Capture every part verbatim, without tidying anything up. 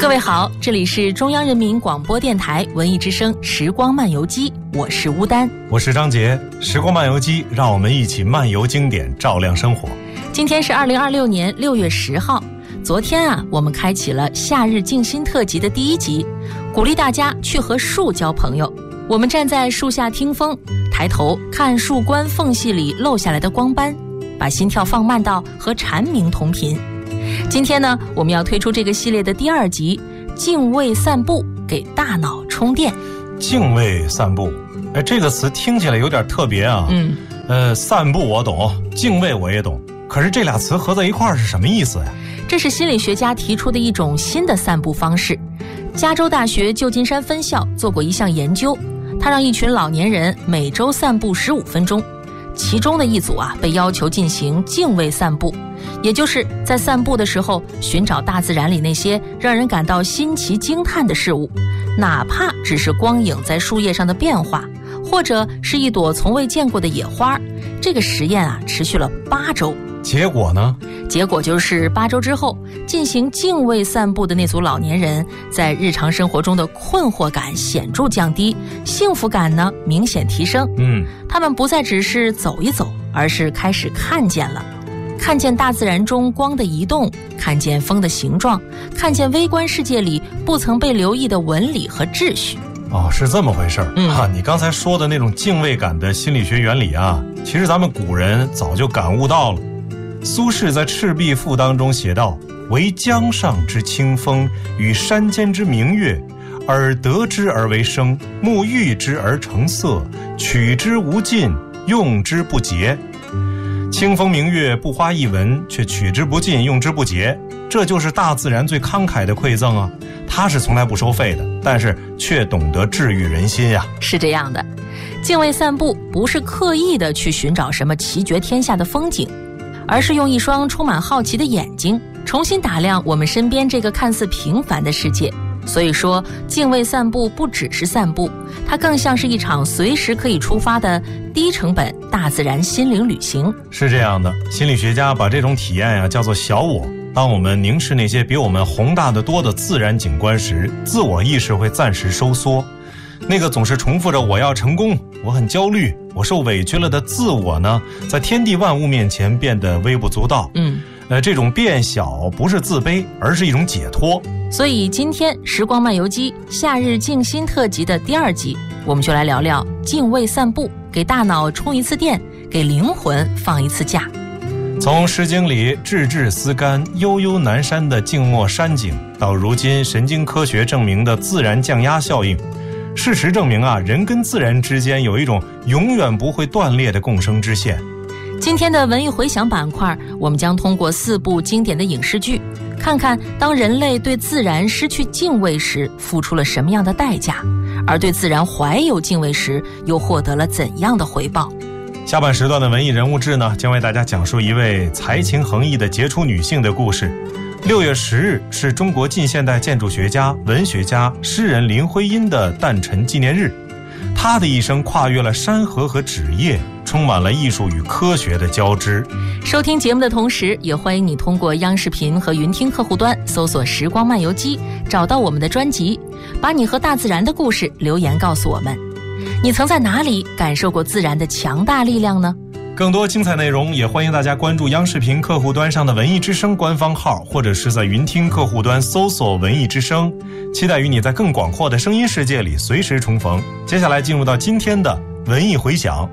位好，这里是中央人民广播电台文艺之声时光漫游记，我是乌丹， 我是张杰。时光漫游记，让我们一起漫游经典，照亮生活。 今天是二零二六年六月十号，昨天啊，我们开启了夏日静心特辑的第一集，鼓励大家去和树交朋友。我们站在树下听风，抬头看树冠缝隙里漏下来的光斑，把心跳放慢到和蝉鸣同频。今天呢，我们要推出这个系列的第二集，静味散步，给大脑充电。 静味散步，哎，这个词听起来有点特别啊。 嗯， 呃，散步我懂，静味我也懂，可是这俩词合在一块儿是什么意思呀？ 这是心理学家提出的一种新的散步方式。加州大学旧金山分校做过一项研究，他让一群老年人每周散步十五分钟，其中的一组啊被要求进行静味散步，也就是在散步的时候寻找大自然里那些让人感到新奇惊叹的事物，哪怕只是光影在树叶上的变化，或者是一朵从未见过的野花。这个实验啊持续了八周。 结果呢？ 结果就是八周之后，进行静味散步的那组老年人在日常生活中的困惑感显著降低，幸福感呢明显提升。 嗯， 他们不再只是走一走，而是开始看见了，看见大自然中光的移动，看见风的形状，看见微观世界里不曾被留意的纹理和秩序。 哦，是这么回事儿、 嗯啊！你刚才说的那种敬畏感的心理学原理啊，其实咱们古人早就感悟到了。苏轼在《赤壁赋》当中写道：“惟江上之清风，与山间之明月，耳得之而为声，目遇之而成色，取之无尽，用之不竭。”清风明月不花一文，却取之不尽，用之不竭，这就是大自然最慷慨的馈赠啊！它是从来不收费的，但是却懂得治愈人心呀。 是这样的，静味散步不是刻意的去寻找什么奇绝天下的风景，而是用一双充满好奇的眼睛，重新打量我们身边这个看似平凡的世界。所以说，静味散步不只是散步，它更像是一场随时可以出发的低成本大自然心灵旅行。 是这样的，心理学家把这种体验呀、啊、叫做小我。当我们凝视那些比我们宏大的多的自然景观时，自我意识会暂时收缩。那个总是重复着我要成功，我很焦虑，我受委屈了的自我呢，在天地万物面前变得微不足道。 嗯， 呃，这种变小不是自卑，而是一种解脱。 所以今天时光漫游记夏日静心特辑的第二集，我们就来聊聊静味散步，给大脑充一次电，给灵魂放一次假。 从《诗经》里质质思甘、悠悠南山的静默山景，到如今神经科学证明的自然降压效应，事实证明啊，人跟自然之间有一种永远不会断裂的共生之线。 今天的文艺回响板块，我们将通过四部经典的影视剧，看看当人类对自然失去敬畏时付出了什么样的代价，而对自然怀有敬畏时又获得了怎样的回报。 下半时段的文艺人物志呢，将为大家讲述一位才情横溢的杰出女性的故事。六月十日是中国近现代建筑学家、文学家、诗人林徽因的诞辰纪念日。她的一生跨越了山河和纸业，充满了艺术与科学的交织。 收听节目的同时，也欢迎你通过央视频和云听客户端搜索时光漫游记，找到我们的专辑，把你和大自然的故事留言告诉我们。你曾在哪里感受过自然的强大力量呢？ 更多精彩内容也欢迎大家关注央视频客户端上的文艺之声官方号，或者是在云听客户端搜索文艺之声，期待与你在更广阔的声音世界里随时重逢。接下来进入到今天的文艺回响。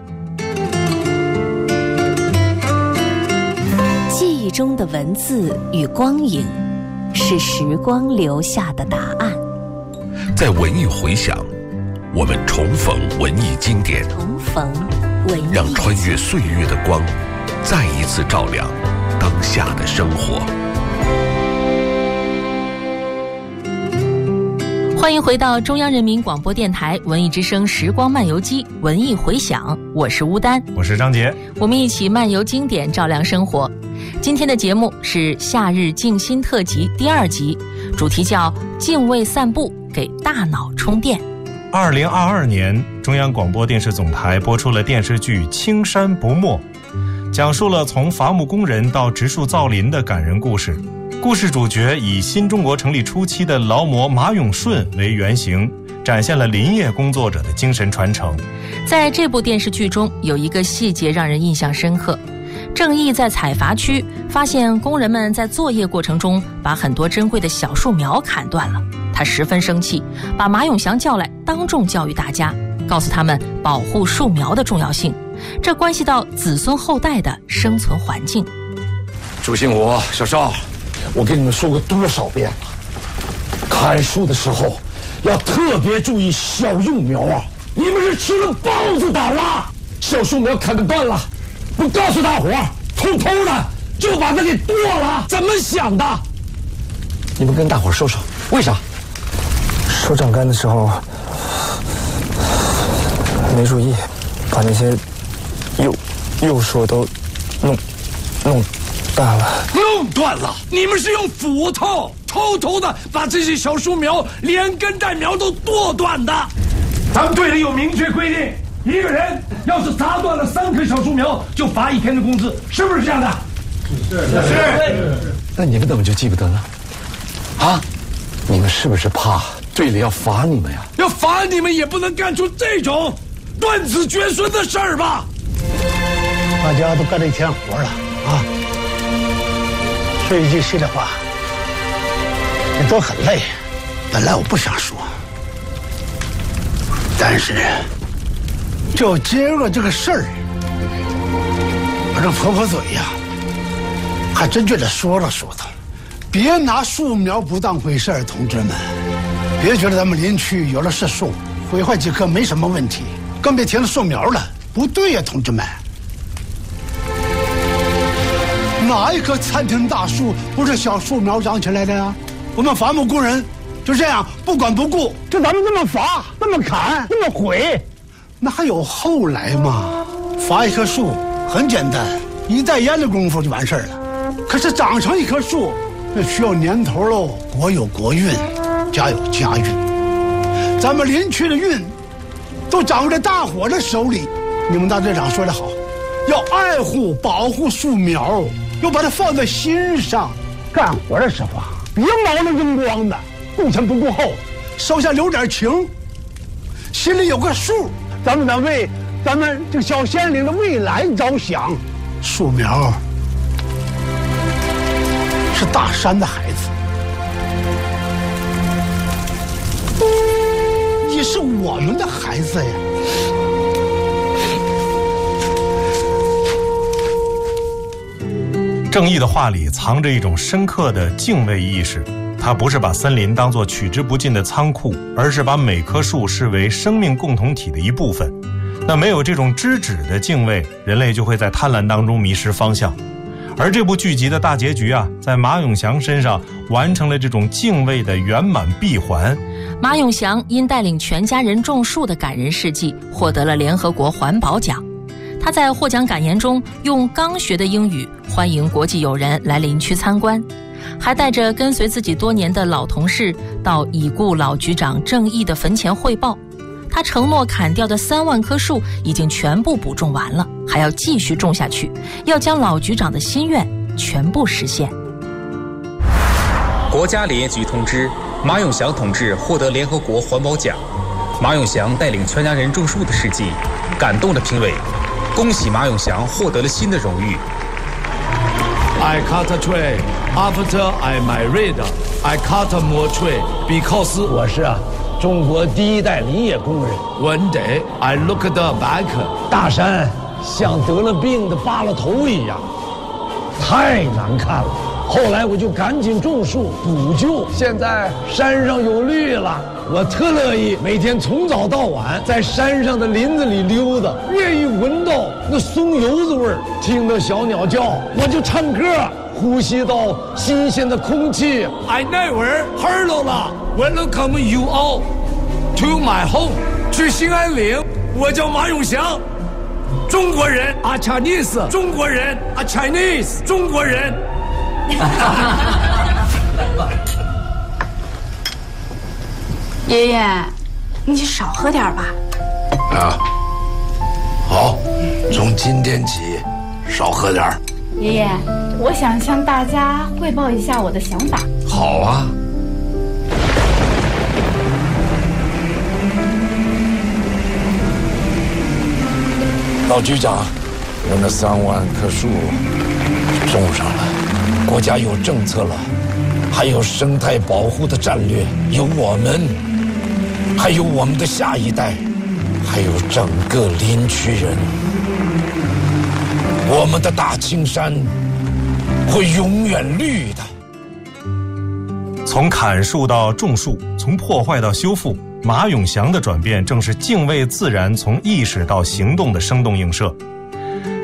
记忆中的文字与光影，是时光留下的答案。 在文艺回响，我们重逢文艺经典， 重逢文艺， 让穿越岁月的光再一次照亮当下的生活。 欢迎回到中央人民广播电台文艺之声时光漫游记文艺回响，我是乌丹， 我是张杰， 我们一起漫游经典，照亮生活。今天的节目是夏日静心特辑第二集，主题叫静味散步，给大脑充电。 二零二二年，中央广播电视总台播出了电视剧《青山不没》，讲述了从伐木工人到植树造林的感人故事。 故事主角以新中国成立初期的劳模马永顺为原型，展现了林业工作者的精神传承。 在这部电视剧中，有一个细节让人印象深刻。郑义在采伐区发现工人们在作业过程中把很多珍贵的小树苗砍断了，他十分生气，把马永祥叫来，当众教育大家，告诉他们保护树苗的重要性，这关系到子孙后代的生存环境。 朱兴武、小邵，我跟你们说过多少遍了，砍树的时候要特别注意小幼苗啊！你们是吃了包子胆了，小树苗砍断了，不告诉大伙儿，偷偷的就把它给剁了，怎么想的？你们跟大伙儿说说，为啥？ 收长杆的时候没注意，把那些幼幼树都弄弄断了。 弄断了？你们是用斧头偷偷的把这些小树苗连根带苗都剁断的。咱们队里有明确规定，一个人要是砸断了三棵小树苗，就罚一天的工资，是不是这样的？是是是。那你们怎么就记不得呢？啊？你们是不是怕队里要罚你们呀？要罚你们也不能干出这种断子绝孙的事儿吧？ 大家都干了一天活了啊！说一句心里话，也都很累。本来我不想说，但是就今儿个这个事儿，我这婆婆嘴呀，还真就得说了说她。别拿树苗不当回事儿，同志们，别觉得咱们林区有了是树，毁坏几棵没什么问题，更别提了树苗了，不对呀，同志们。哪一棵参天大树不是小树苗长起来的呀？我们伐木工人就这样不管不顾，就咱们这么伐、这么砍、这么毁，那还有后来吗？伐一棵树很简单，一袋烟的功夫就完事儿了。可是长成一棵树，那需要年头喽。国有国运，家有家运，咱们林区的运都掌握在大伙的手里。你们大队长说得好，要爱护保护树苗，要把它放在心上。干活的时候啊，别毛了扔光的，顾前不顾后，手下留点情，心里有个数。咱们得为咱们这小县里的未来着想。树苗是大山的孩子，也是我们的孩子呀。 郑义的话里藏着一种深刻的敬畏意识，他不是把森林当作取之不尽的仓库，而是把每棵树视为生命共同体的一部分。那没有这种知止的敬畏，人类就会在贪婪当中迷失方向。而这部剧集的大结局啊，在马永祥身上完成了这种敬畏的圆满闭环。 马永祥因带领全家人种树的感人事迹，获得了联合国环保奖。他在获奖感言中用刚学的英语欢迎国际友人来林区参观，还带着跟随自己多年的老同事到已故老局长郑义的坟前汇报。他承诺砍掉的三万棵树已经全部补种完了，还要继续种下去，要将老局长的心愿全部实现。 国家林业局通知，马永祥同志获得联合国环保奖。马永祥带领全家人种树的事迹感动了评委，恭喜马永祥获得了新的荣誉。 I cut a tree after I married. I cut more tree because 我是啊，中国第一代林业工人。 one day I looked back. 大山像得了病的扒了头一样，太难看了。后来我就赶紧种树补救，现在山上有绿了，我特乐意每天从早到晚在山上的林子里溜达，越一闻到那松油子味儿，听到小鸟叫，我就唱歌，呼吸到新鲜的空气。 I never heard of welcome you all to my home. 去兴安岭，我叫马永祥，中国人啊 Chinese， 中国人啊 Chinese， 中国人。 爷爷，你就少喝点吧。 啊，好，从今天起少喝点。 爷爷， 我想向大家汇报一下我的想法。 好啊。老局长，我那三万棵树种上了，国家有政策了，还有生态保护的战略，有我们，还有我们的下一代，还有整个林区人。我们的大青山会永远绿的。 从砍树到种树，从破坏到修复，马永祥的转变正是敬畏自然从意识到行动的生动映射。